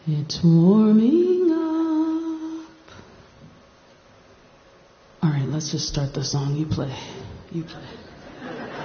It's warming up. All right, let's just start the song. You play. You play.